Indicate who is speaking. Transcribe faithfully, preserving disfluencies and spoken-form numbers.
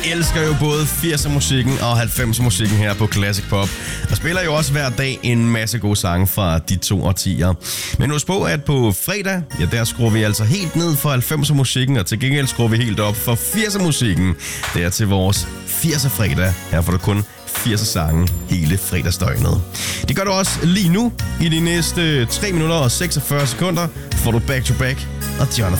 Speaker 1: elsker jo både firser musikken og halvfemser musikken her på Classic Pop. Og spiller jo også hver dag en masse gode sange fra de to årtier. Men husk på, at på fredag, ja, der skruer vi altså helt ned for halvfemser musikken, og til gengæld skruer vi helt op for firser musikken. Det er til vores firser fredag. Her får du kun firser sange hele fredagsdøgnet. Det gør du også lige nu. I de næste tre minutter og seksogfyrre sekunder får du Back to Back og Jonathan